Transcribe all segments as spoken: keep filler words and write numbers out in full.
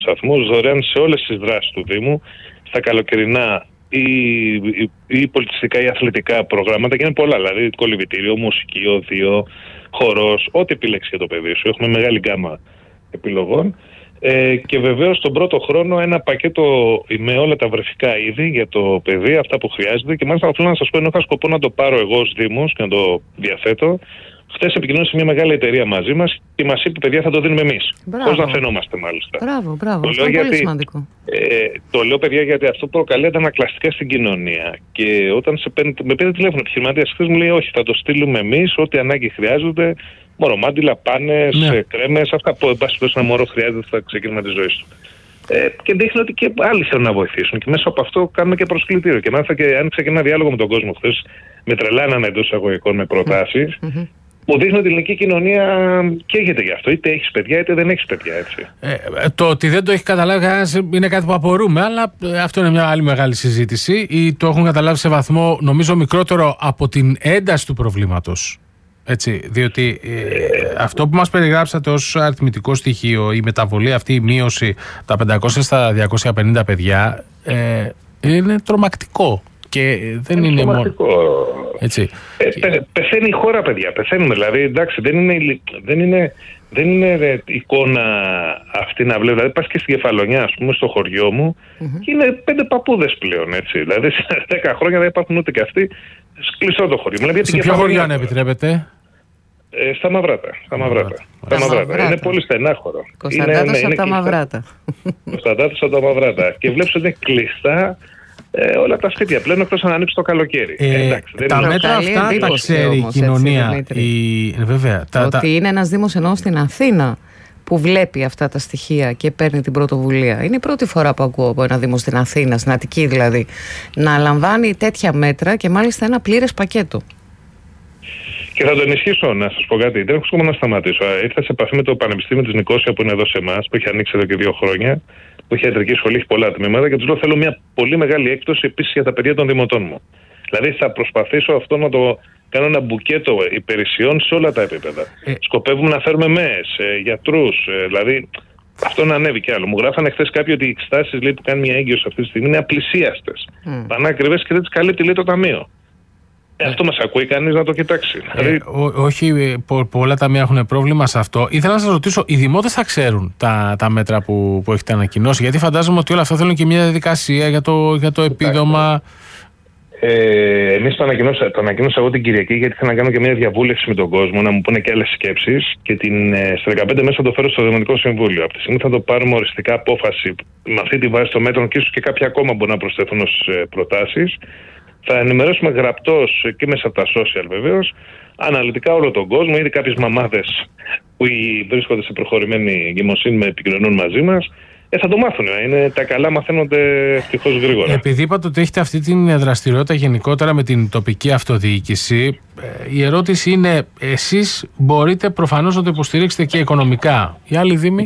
σταθμούς, δωρεάν σε όλες τις δράσεις του Δήμου, στα καλοκαιρινά ή, ή, ή πολιτιστικά ή αθλητικά προγράμματα, και είναι πολλά, δηλαδή κολυβητήριο, μουσική, οδείο, χορός, ό,τι επιλέξει για το παιδί σου. Έχουμε μεγάλη γκάμα επιλογών. Ε, και βεβαίως τον πρώτο χρόνο ένα πακέτο με όλα τα βρεφικά είδη για το παιδί, αυτά που χρειάζεται. Και μάλιστα θέλω να σας πω, ενώ είχα σκοπό να το πάρω εγώ ως Δήμος και να το διαθέτω, χθες επικοινωνήσε μια μεγάλη εταιρεία μαζί μας και μας είπε: παιδιά, θα το δίνουμε εμείς. Πώς να φαινόμαστε, μάλιστα. Μπράβο, μπράβο. Το Αυτό λέω είναι γιατί, πολύ σημαντικό. Ε, το λέω, παιδιά, γιατί αυτό προκαλεί αντανακλαστικά στην κοινωνία. Και όταν σε παίρνει, με πήρε τηλέφωνο επιχειρηματίας χθες, μου λέει: όχι, θα το στείλουμε εμείς, ό,τι ανάγκη χρειάζεται. Μωρομάντιλα, πάνες, ναι. κρέμες, αυτά που εν πάση περιπτώσει ένα μωρό χρειάζεται στα ξεκίνημα της ζωής του. Ε, και δείχνει ότι και άλλοι θέλουν να βοηθήσουν. Και μέσα από αυτό κάνουμε και προσκλητήριο. Και μάλιστα και άνοιξα και ένα διάλογο με τον κόσμο χθες, με τρελάνανε εντός εισαγωγικών με προτάσεις, mm-hmm. που δείχνει ότι η ελληνική κοινωνία καίγεται γι' αυτό. Είτε έχεις παιδιά, είτε δεν έχεις παιδιά, έτσι. Ε, το ότι δεν το έχει καταλάβει κανένας είναι κάτι που απορούμε, αλλά αυτό είναι μια άλλη μεγάλη συζήτηση. Ή το έχουν καταλάβει σε βαθμό, νομίζω, μικρότερο από την ένταση του προβλήματος. Έτσι, διότι ε, αυτό που μας περιγράψατε ως αριθμητικό στοιχείο, η μεταβολή αυτή, η μείωση, τα πεντακόσια στα διακόσια πενήντα παιδιά, ε, είναι τρομακτικό. Και δεν είναι, είναι μόνο. Έτσι. Ε, πε, πεθαίνει η χώρα, παιδιά. Πεθαίνουμε. Δηλαδή, εντάξει, δεν είναι, δεν είναι, δεν είναι εικόνα αυτή να βλέπει. Δηλαδή, πας και στην Κεφαλονιά, ας πούμε, στο χωριό μου, mm-hmm. και είναι πέντε παππούδες πλέον. Έτσι. Δηλαδή, σε δέκα χρόνια δεν υπάρχουν ούτε και αυτοί. Σκλειστό το χωριό. Δηλαδή, σε ποιο χωριό, αν επιτρέπετε? Ε, στα Μαυράτα. Στα Μαυράτα. Στα Μαυράτα. Είναι πολύ στενάχωρο. Κωνσταντάτος από τα Μαυράτα. Κωνσταντάτος από τα Μαυράτα. Και βλέπεις ότι είναι κλειστά ε, όλα τα σπίτια πλέον, εκτός αν ανοίξει το καλοκαίρι. Ε, ε, εντάξει, δεν τα είναι μέτρα αυτά τα ξέρει η κοινωνία. Η... Ε, βέβαια, τα, ότι τα... είναι ένας Δήμος ενώ στην Αθήνα που βλέπει αυτά τα στοιχεία και παίρνει την πρωτοβουλία. Είναι η πρώτη φορά που ακούω από ένα Δήμο στην Αθήνα, στην Αττική δηλαδή, να λαμβάνει τέτοια μέτρα και μάλιστα ένα πλήρες πακέτο. Και θα το ενισχύσω, να σας πω κάτι. Δεν έχω σκοπό να σταματήσω. Ήρθα σε επαφή με το Πανεπιστήμιο της Νικόσια που είναι εδώ σε εμάς, που έχει ανοίξει εδώ και δύο χρόνια, που έχει ιατρική σχολή, έχει πολλά τμήματα, και τους λέω: θέλω μια πολύ μεγάλη έκπτωση επίσης για τα παιδιά των δημοτών μου. Δηλαδή θα προσπαθήσω αυτό να το κάνω ένα μπουκέτο υπηρεσιών σε όλα τα επίπεδα. Ε. Σκοπεύουμε να φέρουμε ΜΕΕΣ, ε, γιατρούς, ε, δηλαδή αυτό να ανέβει κι άλλο. Μου γράφανε χθες κάποιοι ότι οι εξετάσεις που κάνει μια έγκυος αυτή τη στιγμή είναι απλησίαστες. Mm. Πανάκριβες και δεν τις καλύπτει, λέει, το ταμείο. Ε, αυτό μας ακούει κανείς να το κοιτάξει? Ε, δηλαδή... ό, όχι, πο, πολλά ταμεία έχουν πρόβλημα σε αυτό. Ήθελα να σας ρωτήσω, οι δημότες θα ξέρουν τα, τα μέτρα που, που έχετε ανακοινώσει? Γιατί φαντάζομαι ότι όλα αυτά θέλουν και μια διαδικασία για το, για το επίδομα. Ε, εμείς το ανακοινώσα, το ανακοίνωσα εγώ την Κυριακή, γιατί ήθελα να κάνω και μια διαβούλευση με τον κόσμο, να μου πούνε και άλλες σκέψεις. Και την, στις δεκαπέντε μέσα το φέρω στο Δημοτικό Συμβούλιο. Από τη στιγμή θα το πάρουμε οριστικά απόφαση με αυτή τη βάση των μέτρων, και ίσως και κάποια ακόμα μπορούν να προσθεθούν ως προτάσεις. Θα ενημερώσουμε γραπτός και μέσα από τα social βεβαίως, αναλυτικά όλο τον κόσμο. Ήδη κάποιες μαμάδες που βρίσκονται σε προχωρημένη εγκυμοσύνη με επικοινωνούν μαζί μας. Ε, θα το μάθουν. Είναι, τα καλά μαθαίνονται ευτυχώς γρήγορα. Επειδή είπατε ότι έχετε αυτή την δραστηριότητα γενικότερα με την τοπική αυτοδιοίκηση, η ερώτηση είναι, εσείς μπορείτε προφανώς να το υποστηρίξετε και οικονομικά. Οι άλλοι δήμοι?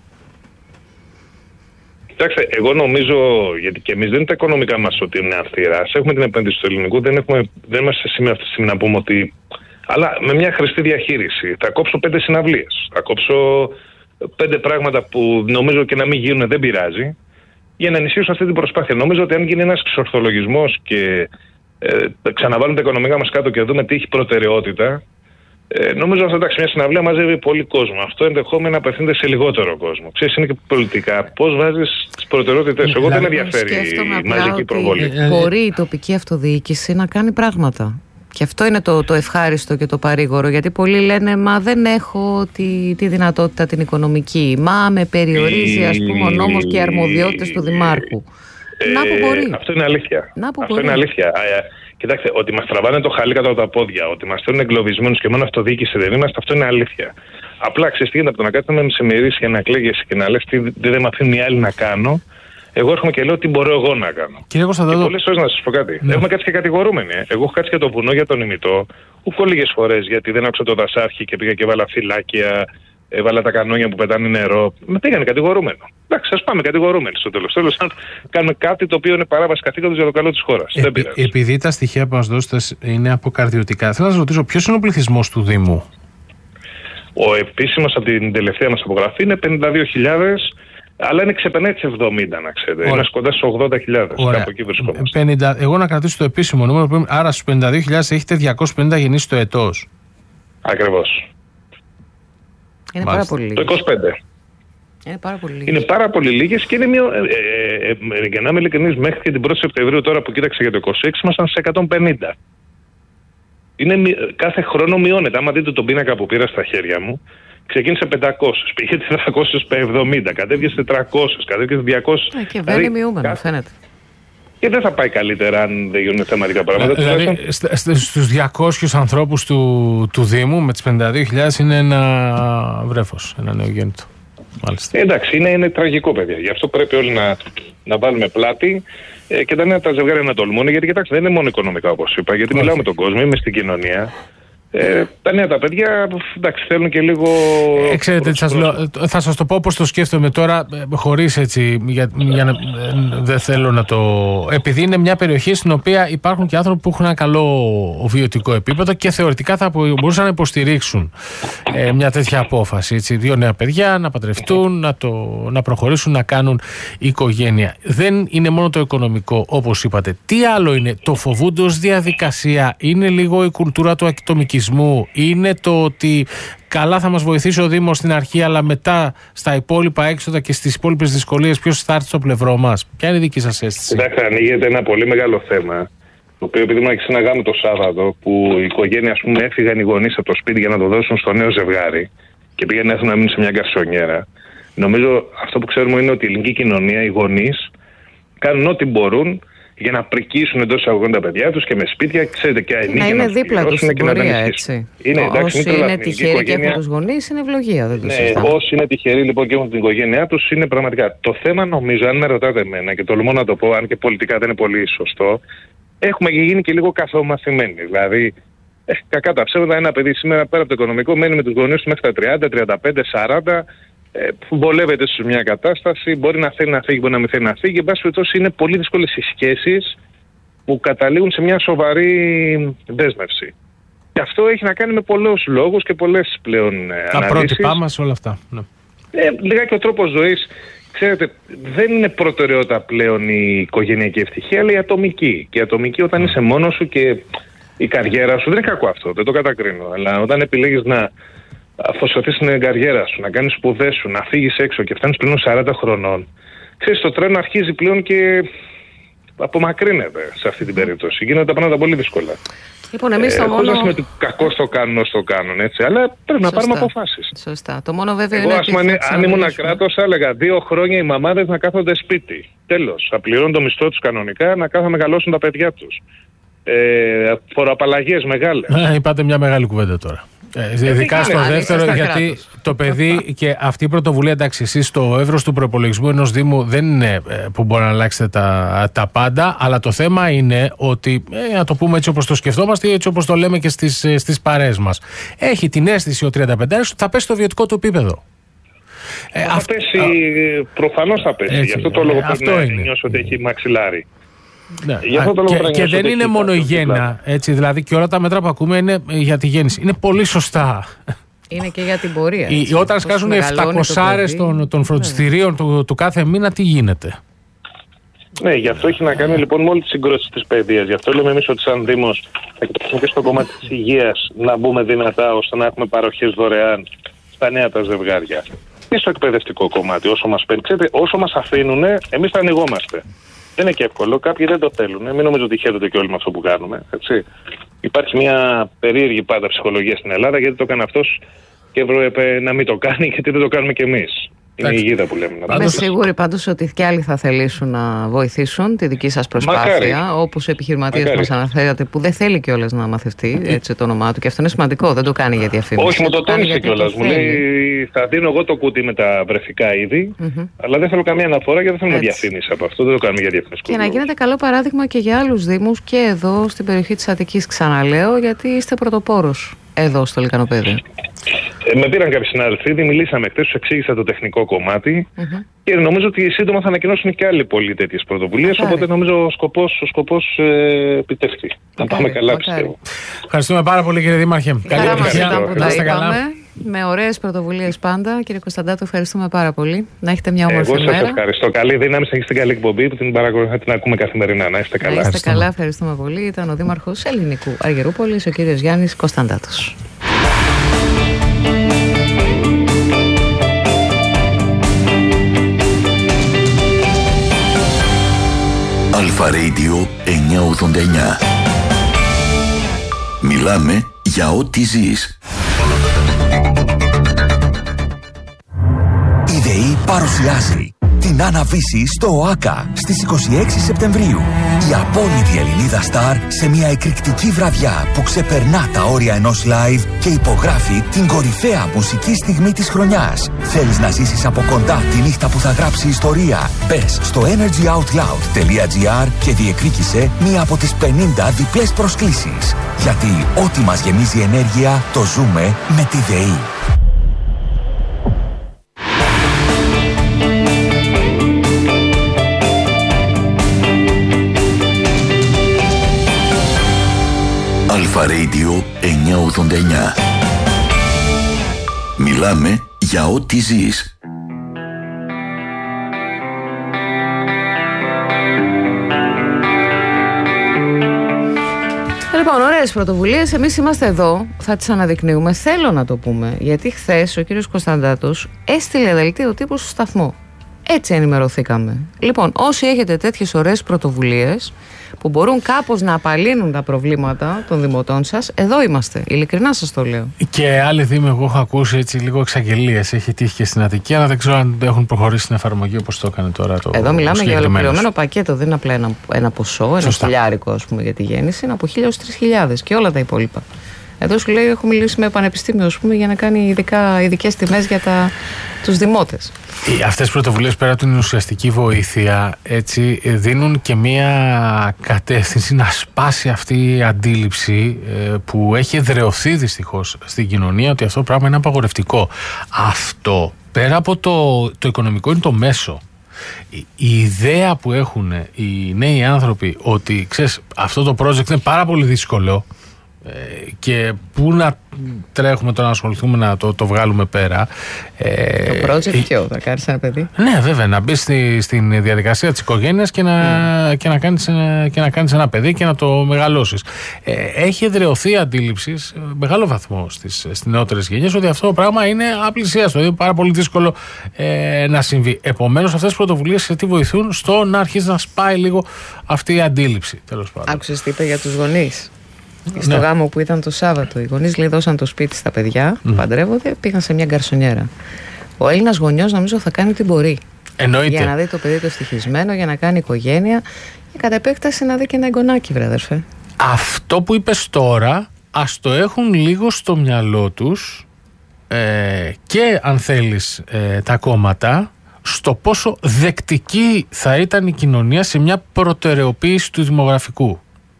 Κοιτάξτε, εγώ νομίζω, γιατί και εμείς δεν είναι τα οικονομικά μας ότι είναι αυστηρά. Έχουμε την επένδυση του ελληνικού, δεν, έχουμε, δεν είμαστε σε σημείο αυτή τη στιγμή να πούμε ότι. Αλλά με μια χρηστή διαχείριση. Θα κόψω πέντε συναυλίες. Θα κόψω πέντε πράγματα που νομίζω και να μην γίνουν δεν πειράζει, για να ενισχύσω αυτή την προσπάθεια. Νομίζω ότι αν γίνει ένας εξορθολογισμός και ε, ξαναβάλουν τα οικονομικά μας κάτω και δούμε τι έχει προτεραιότητα, ε, νομίζω ότι εντάξει, μια συναυλία μαζεύει πολύ κόσμο. Αυτό ενδεχόμενα απευθύνεται σε λιγότερο κόσμο. Ξέρεις, είναι και πολιτικά. Πώς βάζεις τις προτεραιότητες? Εγώ δεν με ενδιαφέρει η μαζική προβολή. Μπορεί η τοπική αυτοδιοίκηση να κάνει πράγματα. Και αυτό είναι το, το ευχάριστο και το παρήγορο, γιατί πολλοί λένε μα δεν έχω τη, τη δυνατότητα την οικονομική, μα με περιορίζει ας πούμε ο νόμος και οι αρμοδιότητες του Δημάρχου. Ε, να που μπορεί. Αυτό είναι αλήθεια. Να που αυτό μπορεί. είναι αλήθεια. Ε, κοιτάξτε, ότι μας τραβάνε το χαλί κατά τα πόδια, ότι μας θέλουν εγκλωβισμένους και μόνο αυτοδιοίκηση δεν είμαστε, αυτό είναι αλήθεια. Απλά ξέρεις τι γίνεται, από το να κάθεσαι να με μισημερίσει και να κλαίγεσαι και να λες τι δεν με αφήνουν οι άλλοι να κάνω. Εγώ έρχομαι και λέω τι μπορώ εγώ να κάνω. Κύριε Κωνσταντάτο, πολλές φορές να σας πω κάτι. Ναι. Έχουμε κάτσει και κατηγορούμενοι. Ε. Εγώ έχω κάτσει και το βουνό για τον ημιτό, ούκο λίγες φορές, γιατί δεν άκουσα το δασάρχη και πήγα και βάλα φυλάκια, έβαλα τα κανόνια που πετάνε νερό. Με πήγανε κατηγορούμενο. Εντάξει, ας πάμε κατηγορούμενοι στο τέλος. Τέλος, αν κάνουμε κάτι το οποίο είναι παράβαση καθήκοντος για το καλό της χώρας. Ε, δεν πειράζει. Επειδή τα στοιχεία που μας δώσετε είναι αποκαρδιωτικά, θέλω να σας ρωτήσω ποιος είναι ο πληθυσμός του Δήμου? Ο επίσημος από την τελευταία μας απογραφή είναι πενήντα δύο χιλιάδες. Αλλά είναι ξεπερνάει τις εβδομήντα, να ξέρετε. Είμαστε κοντά στους ογδόντα χιλιάδες. Κάπου εκεί βρισκόμαστε. πενήντα, εγώ να κρατήσω το επίσημο νούμερο, άρα στους πενήντα δύο χιλιάδες έχετε διακόσιες πενήντα γεννήσεις το ετός. Ακριβώς. Είναι πάρα πολύ λίγες. Το είκοσι πέντε. Είναι πάρα πολύ λίγες. Είναι πάρα πολύ λίγες και είναι μειο... ε, ε, ε, για να είμαι ειλικρινής, μέχρι και την πρώτη Σεπτεμβρίου, τώρα που κοίταξα για το είκοσι έξι, ήμασταν σε εκατόν πενήντα. Είναι, κάθε χρόνο μειώνεται. Άμα δείτε τον πίνακα που πήρα στα χέρια μου, ξεκίνησε πεντακόσιες, πήγε τετρακόσιες εβδομήντα, κατέβηκε τετρακόσιες, κατέβηκε διακόσιες. Ε, και βαίνει μειούμενο, κάθε... φαίνεται. Και δεν θα πάει καλύτερα αν δεν γίνουν θεματικά πράγματα. Δηλαδή, στους διακόσιους ανθρώπους του, του Δήμου, με τις πενήντα δύο χιλιάδες, είναι ένα βρέφος, ένα νεογέννητο. Ε, εντάξει, είναι, είναι τραγικό, παιδιά. Γι' αυτό πρέπει όλοι να, να βάλουμε πλάτη ε, και τα νέα τα ζευγάρια να τολμούν. Γιατί κοιτάξτε, δεν είναι μόνο οικονομικά, όπως είπα, γιατί Όχι. μιλάω με τον κόσμο, είμαι στην κοινωνία. Ε, τα νέα τα παιδιά, εντάξει, θέλουν και λίγο... Ε, ξέρετε, σας λέω, θα σας το πω πώς το σκέφτομαι τώρα, χωρίς έτσι, για, για να, δεν θέλω να το... Επειδή είναι μια περιοχή στην οποία υπάρχουν και άνθρωποι που έχουν ένα καλό βιωτικό επίπεδο και θεωρητικά θα μπορούσαν να υποστηρίξουν ε, μια τέτοια απόφαση. Έτσι, δύο νέα παιδιά να παντρευτούν, να, το, να προχωρήσουν, να κάνουν οικογένεια. Δεν είναι μόνο το οικονομικό, όπως είπατε. Τι άλλο είναι? Το φοβούνται ως διαδικασία, είναι λίγο η κουλτούρα του ατομικισμού. Είναι το ότι καλά θα μας βοηθήσει ο Δήμος στην αρχή, αλλά μετά στα υπόλοιπα έξοδα και στις υπόλοιπες δυσκολίες ποιος θα έρθει στο πλευρό μας? Ποια είναι η δική σας αίσθηση? Κοιτάξτε, ανοίγεται ένα πολύ μεγάλο θέμα, το οποίο επειδή ήμουν σε ένα γάμο το Σάββατο, που η οικογένεια, ας πούμε, έφυγαν οι γονείς από το σπίτι για να το δώσουν στο νέο ζευγάρι και πήγαν να έρθουν να μείνουν σε μια γκαρσονιέρα. Νομίζω αυτό που ξέρουμε είναι ότι η ελληνική κοινωνία, οι γονείς, κάνουν ό,τι μπορούν για να πρικίσουν εντός εισαγωγικών τα παιδιά τους και με σπίτια, ξέρετε, και αενίκια. Να είναι δίπλα τους στην πορεία, έτσι. Είναι, εντάξει, όσοι είναι, είναι τυχεροί οικογένεια... και έχουν τους γονείς, είναι ευλογία, δεν το συζητάμε. Ναι, όσοι είναι τυχεροί λοιπόν και έχουν την οικογένειά τους, είναι πραγματικά. Το θέμα, νομίζω, αν με ρωτάτε εμένα, και τολμώ να το πω, αν και πολιτικά δεν είναι πολύ σωστό, έχουμε γίνει και λίγο καθομαθημένοι. Δηλαδή, ε, κακά τα ψέματα, ένα παιδί σήμερα πέρα από το οικονομικό μένει με τους γονείς του μέχρι τα τριάντα, τριάντα πέντε, σαράντα. Που βολεύεται σε μια κατάσταση, μπορεί να θέλει να φύγει, μπορεί να μην θέλει να φύγει. Εν πάση περιπτώσει, είναι πολύ δύσκολες οι σχέσεις που καταλήγουν σε μια σοβαρή δέσμευση. Και αυτό έχει να κάνει με πολλούς λόγους και πολλές πλέον αναλύσεις. Τα πρότυπά μας, όλα αυτά. Ναι. Ε, λιγάκι ο τρόπος ζωής. Ξέρετε, δεν είναι προτεραιότητα πλέον η οικογενειακή ευτυχία, αλλά η ατομική. Και η ατομική όταν είσαι μόνος σου και η καριέρα σου, δεν είναι κακό αυτό, δεν το κατακρίνω. Αλλά όταν επιλέγεις να αφοσιωθείς στην καριέρα σου, να κάνεις σπουδές σου, να φύγεις έξω και φτάνεις πλέον σαράντα χρονών, ξέρεις, το τρένο αρχίζει πλέον και απομακρύνεται σε αυτή την περίπτωση. Γίνονται τα πράγματα πολύ δύσκολα. Λοιπόν, εμείς ε, το μόνο... Χωρίς να το κακό το κάνουν όσο το κάνουν, έτσι, αλλά πρέπει Σωστά. να πάρουμε αποφάσεις. Σωστά. Το μόνο βέβαια Εγώ, είναι ας πούμε, αν ήμουν κράτος, έλεγα δύο χρόνια οι μαμάδες να κάθονται σπίτι. Τέλος. Θα πληρώνουν το μισθό τους κανονικά, να κάθονται να μεγαλώσουν τα παιδιά τους. Ε, φοροαπαλλαγές μεγάλες. Ε, είπατε μια μεγάλη κουβέντα τώρα. Ε, ειδικά στο δεύτερο, γιατί κράτος. Το παιδί και αυτή η πρωτοβουλία, εντάξει, εσείς στο εύρος του προπολογισμού ενός Δήμου δεν είναι που μπορεί να αλλάξετε τα, τα πάντα, αλλά το θέμα είναι ότι, ε, να το πούμε έτσι όπως το σκεφτόμαστε ή έτσι όπως το λέμε και στις, στις παρέες μας, έχει την αίσθηση ο τριανταπεντάχρονος ότι θα πέσει στο βιωτικό του επίπεδο. Ε, θα αυ... πέσει, α... προφανώς θα πέσει. Έτσι, Γι' αυτό το λόγο ε, πρέπει να νιώσω ότι έχει μαξιλάρι. Ναι. Και, και δεν είναι μόνο η γέννα, έτσι, δηλαδή και όλα τα μέτρα που ακούμε είναι για τη γέννηση. Είναι πολύ σωστά. Είναι και για την πορεία. Έτσι, όταν σκάζουν επτακόσιες των, των φροντιστηρίων του, του κάθε μήνα, τι γίνεται? Ναι, γι' αυτό έχει να κάνει λοιπόν με όλη τη συγκρότηση της παιδείας. Γι' αυτό λέμε εμείς ότι σαν Δήμος θα κοιτάξουμε και στο κομμάτι της υγείας να μπούμε δυνατά ώστε να έχουμε παροχές δωρεάν στα νέα τα ζευγάρια. Και στο εκπαιδευτικό κομμάτι, όσο μας παίρνει. Ξέρετε, όσο μας αφήνουν, εμείς θα ανοιγόμαστε. Δεν είναι και εύκολο, κάποιοι δεν το θέλουν. Μην νομίζω ότι χαίρονται και όλοι με αυτό που κάνουμε. Έτσι. Υπάρχει μια περίεργη πάντα ψυχολογία στην Ελλάδα, γιατί το έκανε αυτός και έπρεπε να μην το κάνει, γιατί δεν το κάνουμε κι εμείς. Είναι η γίδα που λέμε. Είμαι σίγουρη πάντως ότι και άλλοι θα θελήσουν να βοηθήσουν τη δική σας προσπάθεια. Όπως ο επιχειρηματίας που μας αναφέρατε, που δεν θέλει κιόλας να μαθευτεί έτσι, το όνομά του. Και αυτό είναι σημαντικό, δεν το κάνει για διαφήμιση. Όχι, μου το τόνισε κιόλας. Μου λέει, θα δίνω εγώ το κουτί με τα βρεφικά είδη, mm-hmm. αλλά δεν θέλω καμία αναφορά γιατί δεν θέλω να διαφήμιση από αυτό. Δεν το κάνουμε για διαφήμιση. Και να γίνεται καλό παράδειγμα και για άλλους δήμους και εδώ στην περιοχή της Αττικής, ξαναλέω, γιατί είστε πρωτοπόρος εδώ στο Λυκανοπέδιο. Ε, με πήραν κάποιοι συνάδελφοι, ήδη μιλήσαμε χτες, τους εξήγησα το τεχνικό κομμάτι mm-hmm. και νομίζω ότι σύντομα θα ανακοινώσουν και άλλοι πολλοί τέτοιες πρωτοβουλίες. Οπότε νομίζω ο σκοπός, ο σκοπός ε, επιτεύχθη. Να πάμε καλά, πιστεύω. Ευχαριστούμε πάρα πολύ, κύριε Δήμαρχε. Καλή επιτυχία. Να είστε καλά. Με ωραίες πρωτοβουλίες πάντα. Κύριε Κωνσταντάτο, ευχαριστούμε πάρα πολύ. Να έχετε μια όμορφη Εγώ μέρα. σας ευχαριστώ. Καλή δύναμη, να έχετε την καλή εκπομπή που την, παρακολου... την ακούμε καθημερινά. Να είστε καλά. Να είστε καλά, ευχαριστούμε πολύ. Ήταν ο Δήμαρχος Ελληνικού Αργυρούπολης, ο κύριος Γιάννης Κωνσταντάτος. Αλφα Radio εννιακόσια ογδόντα εννιά. Μιλάμε για ό,τι ζεις. Η ΔΕΗ παρουσιάζει την Άννα-Βύση στο ΟΑΚΑ στις είκοσι έξι Σεπτεμβρίου. Η απόλυτη Ελληνίδα στάρ σε μια εκρηκτική βραδιά που ξεπερνά τα όρια ενός live και υπογράφει την κορυφαία μουσική στιγμή της χρονιάς. Θέλεις να ζήσεις από κοντά τη νύχτα που θα γράψει ιστορία? Μπες στο energy out loud τελεία gr και διεκδίκησε μία από τις πενήντα διπλές προσκλήσεις. Γιατί ό,τι μας γεμίζει ενέργεια το ζούμε με τη ΔΕΗ. Αλφα Radio εννιακόσια ογδόντα εννιά. Μιλάμε για ό,τι ζεις. Λοιπόν, ωραίες πρωτοβουλίες. Εμείς είμαστε εδώ, θα τις αναδεικνύουμε. Θέλω να το πούμε, γιατί χθες ο κύριος Κωνσταντάτος έστειλε δελτίο τύπου στο σταθμό. Έτσι ενημερωθήκαμε. Λοιπόν, όσοι έχετε τέτοιες ωραίες πρωτοβουλίες που μπορούν κάπως να απαλύνουν τα προβλήματα των δημοτών σας, εδώ είμαστε. Ειλικρινά σας το λέω. Και άλλοι δήμοι, εγώ έχω ακούσει έτσι λίγο εξαγγελίες. Έχει τύχει και στην Αττική, αλλά δεν ξέρω αν έχουν προχωρήσει στην εφαρμογή όπως το έκανε τώρα το. Εδώ μιλάμε για ολοκληρωμένο πακέτο. Δεν είναι απλά ένα, ένα ποσό, ένα χιλιάρικο ας πούμε, για τη γέννηση. Είναι από χίλια ως τρεις χιλιάδες και όλα τα υπόλοιπα. Εδώ σου λέει: έχω μιλήσει με πανεπιστήμιο ας πούμε, για να κάνει ειδικά, ειδικές τιμές για τα, τους δημότες. Αυτές οι πρωτοβουλίες, πέρα από την ουσιαστική βοήθεια, έτσι, δίνουν και μία κατεύθυνση να σπάσει αυτή η αντίληψη ε, που έχει εδραιωθεί δυστυχώς στην κοινωνία, ότι αυτό το πράγμα είναι απαγορευτικό. Αυτό, πέρα από το, το οικονομικό, είναι το μέσο. Η, η ιδέα που έχουν οι νέοι άνθρωποι ότι ξέρεις, αυτό το project είναι πάρα πολύ δύσκολο και πού να τρέχουμε τώρα να ασχοληθούμε να το, το βγάλουμε πέρα. Το project ε, ποιο, θα κάνεις ένα παιδί? Ναι, βέβαια, να μπεις στη, στην διαδικασία της οικογένειας και να, mm. και, να κάνεις, και να κάνεις ένα παιδί και να το μεγαλώσεις. Ε, έχει εδραιωθεί αντίληψη σε μεγάλο βαθμό στις, στις νεότερες γενιές ότι αυτό το πράγμα είναι απλησίαστο, είναι πάρα πολύ δύσκολο ε, να συμβεί. Επομένως, αυτές οι πρωτοβουλίες τι βοηθούν? Στο να αρχίσει να σπάει λίγο αυτή η αντίληψη, τέλος πάντων. Άκουσες τι είπε για τους γονείς? Στο ναι. γάμο που ήταν το Σάββατο, οι γονείς λέει δώσαν το σπίτι στα παιδιά, mm. παντρεύονται, πήγαν σε μια γκαρσονιέρα. Ο Έλληνας γονιός νομίζω θα κάνει ό,τι μπορεί. Εννοείται. Για να δει το παιδί του ευτυχισμένο, για να κάνει οικογένεια και κατά επέκταση να δει και ένα εγγονάκι, βρε αδερφέ. Αυτό που είπες τώρα, ας το έχουν λίγο στο μυαλό τους ε, και αν θέλεις ε, τα κόμματα, στο πόσο δεκτική θα ήταν η κοινωνία σε μια προτεραιοποίηση του δημογραφικού.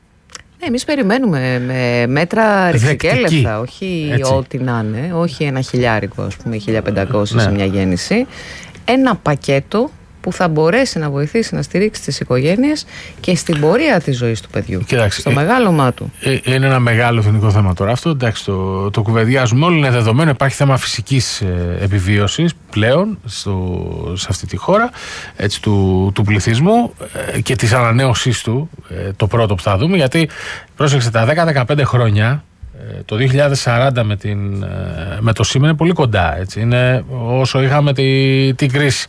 Εμείς περιμένουμε με μέτρα ρηξικέλευτα, όχι έτσι. Ό,τι να είναι, όχι ένα χιλιάρικο, ας πούμε, χίλια πεντακόσια ναι. σε μια γέννηση. Ένα πακέτο που θα μπορέσει να βοηθήσει να στηρίξει τις οικογένειες και στην πορεία της ζωής του παιδιού. Κοιτάξτε, στο ε, μεγάλωμά του. Ε, είναι ένα μεγάλο εθνικό θέμα τώρα αυτό. Εντάξει, το, το κουβεντιάζουμε όλοι, είναι δεδομένο. Υπάρχει θέμα φυσικής ε, επιβίωσης πλέον στο, σε αυτή τη χώρα, έτσι, του, του πληθυσμού ε, και της ανανέωσής του. Ε, το πρώτο που θα δούμε, γιατί πρόσεξε τα δέκα με δεκαπέντε χρόνια. Το δύο χιλιάδες σαράντα με, την, με το σήμερα είναι πολύ κοντά, έτσι. Είναι όσο είχαμε τη, την κρίση.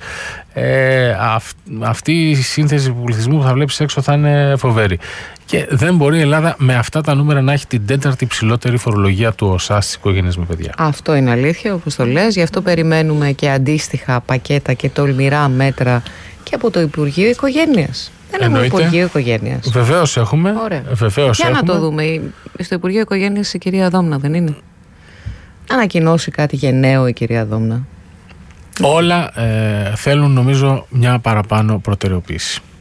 Ε, αυ, αυτή η σύνθεση του πληθυσμού που θα βλέπεις έξω θα είναι φοβερή. Και δεν μπορεί η Ελλάδα με αυτά τα νούμερα να έχει την τέταρτη ψηλότερη φορολογία του ΟΣΑ στις οικογένειες με παιδιά. Αυτό είναι αλήθεια, όπως το λες. Γι' αυτό περιμένουμε και αντίστοιχα πακέτα και τολμηρά μέτρα και από το Υπουργείο Οικογένειας. Δεν έχουμε Υπουργείο Οικογένειας. Βεβαίως έχουμε. Βεβαίως Για έχουμε. να το δούμε. Στο Υπουργείο Οικογένειας η κυρία Δόμνα δεν είναι? Ανακοινώσει κάτι γενναίο η κυρία Δόμνα. Όλα ε, θέλουν νομίζω μια παραπάνω προτεραιοποίηση.